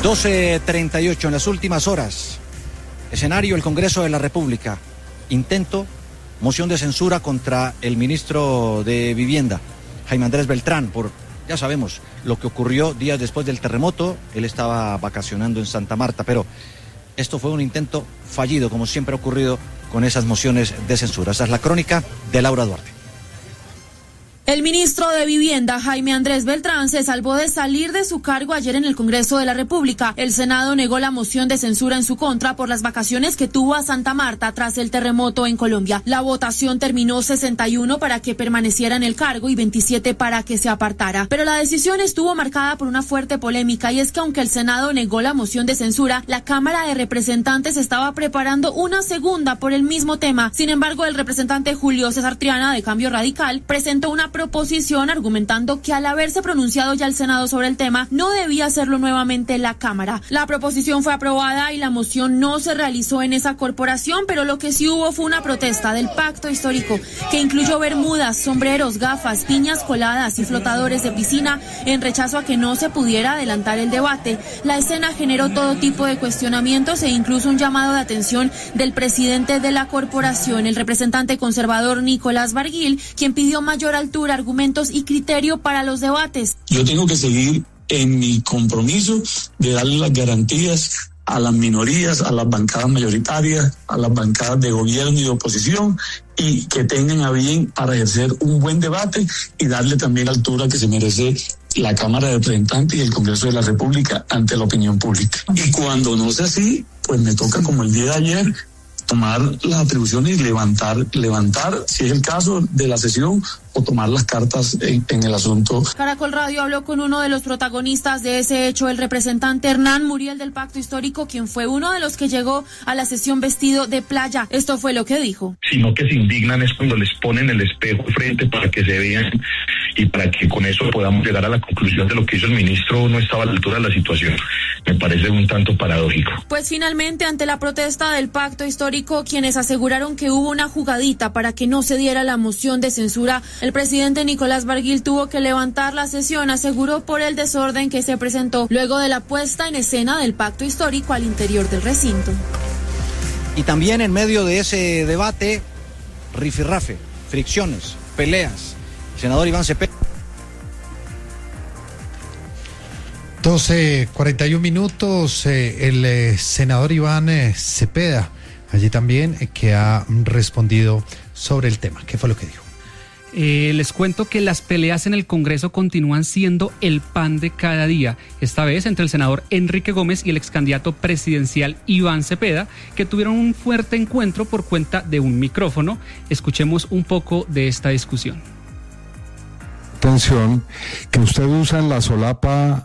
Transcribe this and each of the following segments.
12:38 en las últimas horas. Escenario: el Congreso de la República. Intento, moción de censura contra el ministro de Vivienda, Jaime Andrés Beltrán, por, ya sabemos, lo que ocurrió días después del terremoto. Él estaba vacacionando en Santa Marta, pero esto fue un intento fallido, como siempre ha ocurrido con esas mociones de censura. Esa es la crónica de Laura Duarte. El ministro de Vivienda, Jaime Andrés Beltrán, se salvó de salir de su cargo ayer en el Congreso de la República. El Senado negó la moción de censura en su contra por las vacaciones que tuvo a Santa Marta tras el terremoto en Colombia. La votación terminó 61 para que permaneciera en el cargo y 27 para que se apartara. Pero la decisión estuvo marcada por una fuerte polémica, y es que aunque el Senado negó la moción de censura, la Cámara de Representantes estaba preparando una segunda por el mismo tema. Sin embargo, el representante Julio César Triana, de Cambio Radical, presentó una proposición argumentando que al haberse pronunciado ya el Senado sobre el tema, no debía hacerlo nuevamente la Cámara. La proposición fue aprobada y la moción no se realizó en esa corporación, pero lo que sí hubo fue una protesta del pacto histórico que incluyó bermudas, sombreros, gafas, piñas coladas y flotadores de piscina en rechazo a que no se pudiera adelantar el debate. La escena generó todo tipo de cuestionamientos e incluso un llamado de atención del presidente de la corporación, el representante conservador Nicolás Barguil, quien pidió mayor altura, argumentos y criterio para los debates. Yo tengo que seguir en mi compromiso de darle las garantías a las minorías, a las bancadas mayoritarias, a las bancadas de gobierno y de oposición, y que tengan a bien para ejercer un buen debate y darle también la altura que se merece la Cámara de Representantes y el Congreso de la República ante la opinión pública. Y cuando no sea así, pues me toca, como el día de ayer, tomar las atribuciones y levantar, si es el caso de la sesión, o tomar las cartas en el asunto. Caracol Radio habló con uno de los protagonistas de ese hecho, el representante Hernán Muriel del Pacto Histórico, quien fue uno de los que llegó a la sesión vestido de playa. Esto fue lo que dijo. Sino que se indignan es cuando les ponen el espejo frente para que se vean y para que con eso podamos llegar a la conclusión de lo que hizo el ministro no estaba a la altura de la situación. Me parece un tanto paradójico. Pues finalmente, ante la protesta del Pacto Histórico, quienes aseguraron que hubo una jugadita para que no se diera la moción de censura, el presidente Nicolás Barguil tuvo que levantar la sesión, aseguró, por el desorden que se presentó luego de la puesta en escena del Pacto Histórico al interior del recinto. Y también en medio de ese debate, rifirrafe, fricciones, peleas. Senador Iván Cepeda. 12:41, el senador Iván Cepeda, allí también, que ha respondido sobre el tema. ¿Qué fue lo que dijo? Les cuento que las peleas en el Congreso continúan siendo el pan de cada día, esta vez entre el senador Enrique Gómez y el excandidato presidencial Iván Cepeda, que tuvieron un fuerte encuentro por cuenta de un micrófono. Escuchemos un poco de esta discusión. Atención, que usted usa en la solapa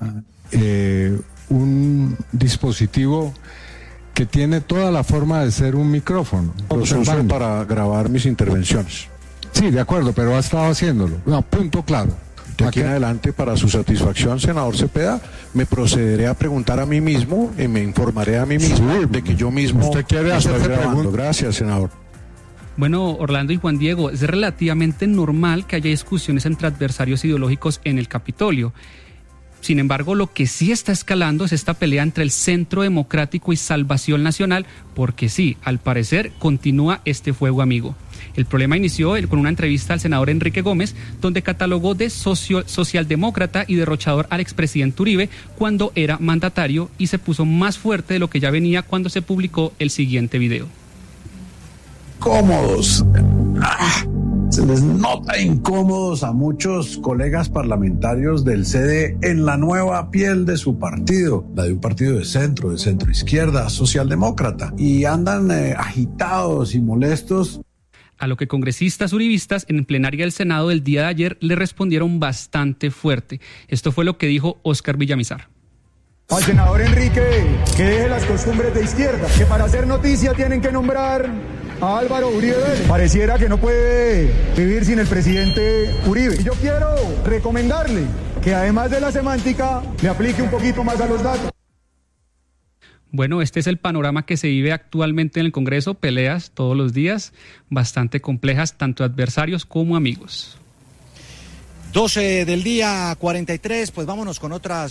un dispositivo que tiene toda la forma de ser un micrófono. Lo uso para grabar mis intervenciones. Sí, de acuerdo, pero ha estado haciéndolo. No, punto claro. De aquí en adelante, para su satisfacción, senador Cepeda, me procederé a preguntar a mí mismo y me informaré a mí mismo de que yo mismo ¿usted quiere hacerse preguntas? Gracias, senador. Bueno, Orlando y Juan Diego, es relativamente normal que haya discusiones entre adversarios ideológicos en el Capitolio. Sin embargo, lo que sí está escalando es esta pelea entre el Centro Democrático y Salvación Nacional, porque sí, al parecer, continúa este fuego amigo. El problema inició con una entrevista al senador Enrique Gómez, donde catalogó de socialdemócrata y derrochador al expresidente Uribe cuando era mandatario, y se puso más fuerte de lo que ya venía cuando se publicó el siguiente video. Cómodos. Se les nota incómodos a muchos colegas parlamentarios del CD en la nueva piel de su partido, la de un partido de centro izquierda, socialdemócrata, y andan agitados y molestos. A lo que congresistas uribistas en plenaria del Senado del día de ayer le respondieron bastante fuerte. Esto fue lo que dijo Óscar Villamizar. Al senador Enrique, que deje las costumbres de izquierda, que para hacer noticia tienen que nombrar a Álvaro Uribe Vélez. Pareciera que no puede vivir sin el presidente Uribe. Y yo quiero recomendarle que además de la semántica, le aplique un poquito más a los datos. Bueno, este es el panorama que se vive actualmente en el Congreso, peleas todos los días, bastante complejas, tanto adversarios como amigos. 12 del día, 43, pues vámonos con otras